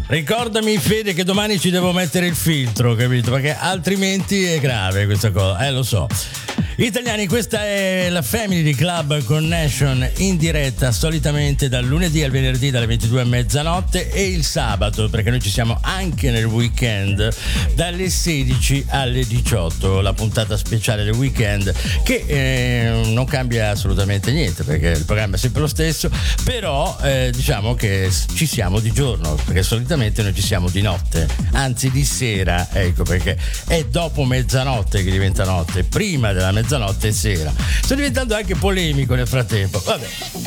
Ricordami, Fede, che domani ci devo mettere il filtro, capito? Perché altrimenti è grave questa cosa, lo so. Italiani, questa è la Family di Club Connection in diretta solitamente dal lunedì al venerdì dalle 22 a mezzanotte e il sabato, perché noi ci siamo anche nel weekend dalle 16 alle 18, la puntata speciale del weekend che non cambia assolutamente niente perché il programma è sempre lo stesso, però diciamo che ci siamo di giorno, perché solitamente noi ci siamo di notte, anzi di sera, ecco, perché è dopo mezzanotte che diventa notte, prima della mezzanotte e sera. Sto diventando anche polemico nel frattempo, vabbè.